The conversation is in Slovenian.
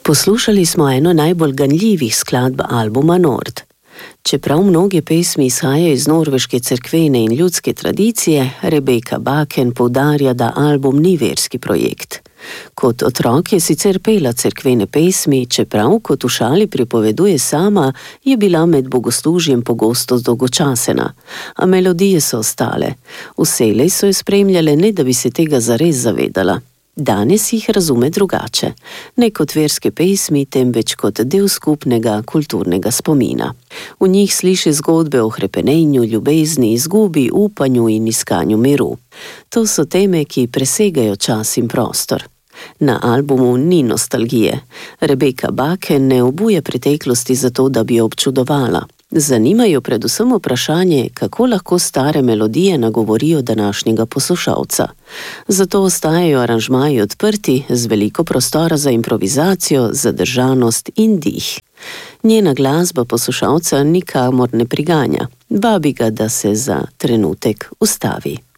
Poslušali smo eno najbolj ganljivih skladb albuma Nord. Čeprav mnoge pesmi izhajajo iz norveške cerkvene in ljudske tradicije, Rebeka Bakken poudarja, da album ni verski projekt. Kot otrok je sicer pela cerkvene pesmi, čeprav, kot v šali pripoveduje sama, je bila med bogoslužjem pogosto dolgočasena, a melodije so ostale. Vselej so jo spremljale, ne da bi se tega zares zavedala. Danes jih razume drugače, ne kot verske pesmi, temveč kot del skupnega kulturnega spomina. V njih sliši zgodbe o hrepenenju, ljubezni, izgubi, upanju in iskanju miru. To so teme, ki presegajo čas in prostor. Na albumu ni nostalgije. Rebeka Bakken ne obuja preteklosti zato, da bi jo občudovala. Zanimajo predvsem vprašanje, kako lahko stare melodije nagovorijo današnjega poslušalca. Zato ostajajo aranžmaji odprti, z veliko prostora za improvizacijo, zadržanost in dih. Njena glasba poslušalca nikamor ne priganja, vabi ga, da se za trenutek ustavi.